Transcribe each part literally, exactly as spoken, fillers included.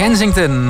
Kensington.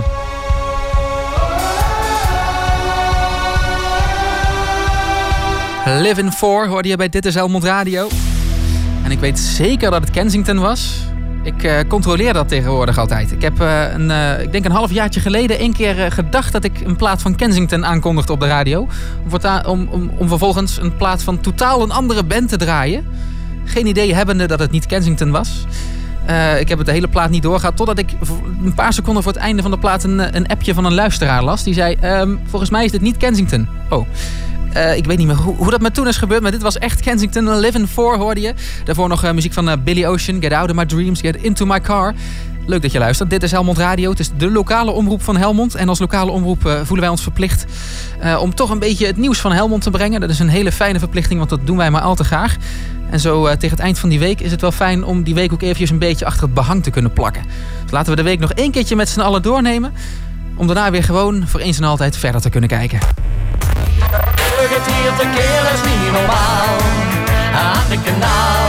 Live in Four hoorde je bij Dit is Helmond Radio. En ik weet zeker dat het Kensington was. Ik uh, controleer dat tegenwoordig altijd. Ik heb uh, een, uh, ik denk een half jaartje geleden één keer uh, gedacht dat ik een plaat van Kensington aankondigde op de radio. Om, voorta- om, om, om vervolgens een plaat van totaal een andere band te draaien. Geen idee hebbende dat het niet Kensington was. Uh, ik heb het de hele plaat niet doorgehad. Totdat ik een paar seconden voor het einde van de plaat een, een appje van een luisteraar las. Die zei, um, volgens mij is dit niet Kensington. Oh. Uh, ik weet niet meer hoe, hoe dat met toen is gebeurd, maar dit was echt Kensington. Live in Four hoorde je. Daarvoor nog uh, muziek van uh, Billy Ocean. Get Out of My Dreams, Get Into My Car. Leuk dat je luistert. Dit is Helmond Radio. Het is de lokale omroep van Helmond. En als lokale omroep uh, voelen wij ons verplicht uh, om toch een beetje het nieuws van Helmond te brengen. Dat is een hele fijne verplichting, want dat doen wij maar al te graag. En zo uh, tegen het eind van die week is het wel fijn om die week ook eventjes een beetje achter het behang te kunnen plakken. Dus laten we de week nog één keertje met z'n allen doornemen. Om daarna weer gewoon voor eens en altijd verder te kunnen kijken. Het hier verkeer is niet normaal aan de kanaal.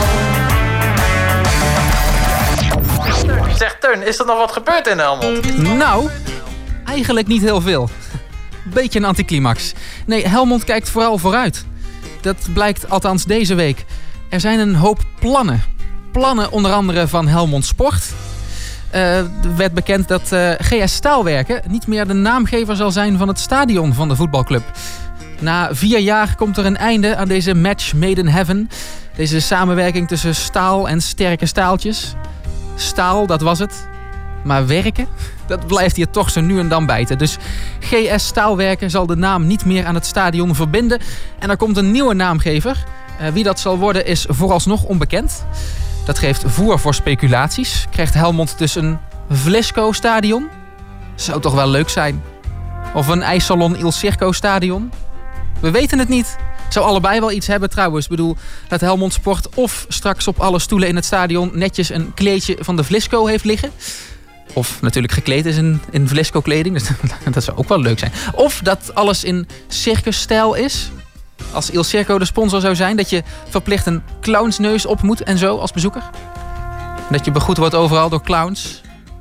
Zeg Teun, is er nog wat gebeurd in Helmond? Nou, eigenlijk niet heel veel. Beetje een anticlimax. Nee, Helmond kijkt vooral vooruit. Dat blijkt althans deze week. Er zijn een hoop plannen. Plannen onder andere van Helmond Sport. Uh, er werd bekend dat uh, G S Staalwerken niet meer de naamgever zal zijn van het stadion van de voetbalclub. Na vier jaar komt er een einde aan deze match made in heaven. Deze samenwerking tussen staal en sterke staaltjes. Staal, dat was het. Maar werken, dat blijft hier toch zo nu en dan bijten. Dus G S Staalwerken zal de naam niet meer aan het stadion verbinden. En er komt een nieuwe naamgever. Uh, wie dat zal worden is vooralsnog onbekend. Dat geeft voer voor speculaties. Krijgt Helmond dus een Vlisco-stadion? Zou toch wel leuk zijn. Of een ijssalon Il Circo-stadion? We weten het niet. Zou allebei wel iets hebben trouwens. Ik bedoel, dat Helmond Sport of straks op alle stoelen in het stadion netjes een kleedje van de Vlisco heeft liggen. Of natuurlijk gekleed is in, in Vlisco-kleding. Dus dat zou ook wel leuk zijn. Of dat alles in circusstijl is. Als Il Circo de sponsor zou zijn. Dat je verplicht een clownsneus op moet en zo als bezoeker. Dat je begroet wordt overal door clowns.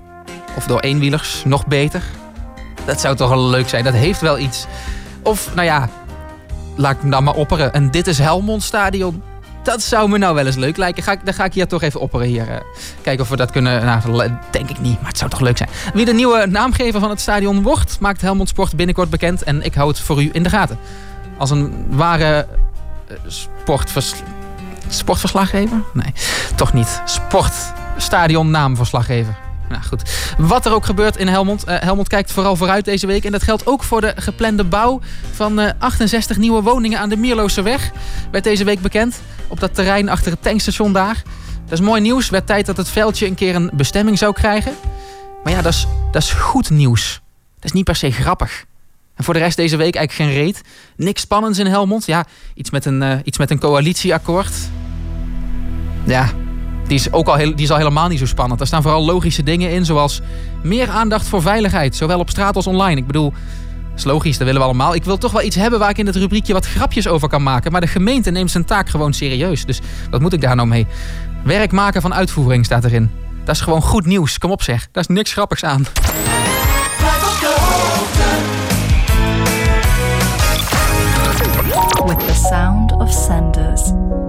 Of door eenwielers. Nog beter. Dat zou toch wel leuk zijn. Dat heeft wel iets. Of, nou ja, laat ik hem dan maar opperen. Een Dit is Helmond stadion. Dat zou me nou wel eens leuk lijken. Ga ik, dan ga ik hier toch even opperen hier. Uh, kijken of we dat kunnen. Nou, denk ik niet, maar het zou toch leuk zijn. Wie de nieuwe naamgever van het stadion wordt, maakt Helmond Sport binnenkort bekend. En ik hou het voor u in de gaten. Als een ware uh, sportvers, sportverslaggever? Nee, toch niet. Sportstadion naamverslaggever. Nou goed, wat er ook gebeurt in Helmond. Uh, Helmond kijkt vooral vooruit deze week. En dat geldt ook voor de geplande bouw van uh, achtenzestig nieuwe woningen aan de Mierlooseweg. Werd deze week bekend. Op dat terrein achter het tankstation daar. Dat is mooi nieuws. Werd tijd dat het veldje een keer een bestemming zou krijgen. Maar ja, dat is, dat is goed nieuws. Dat is niet per se grappig. En voor de rest deze week eigenlijk geen reet. Niks spannends in Helmond. Ja, iets met een, uh, iets met een coalitieakkoord. Ja... Die is, ook al heel, die is al helemaal niet zo spannend. Er staan vooral logische dingen in, zoals meer aandacht voor veiligheid. Zowel op straat als online. Ik bedoel, dat is logisch, dat willen we allemaal. Ik wil toch wel iets hebben waar ik in het rubriekje wat grapjes over kan maken. Maar de gemeente neemt zijn taak gewoon serieus. Dus wat moet ik daar nou mee? Werk maken van uitvoering staat erin. Dat is gewoon goed nieuws. Kom op zeg, daar is niks grappigs aan. With the sound of Sanders.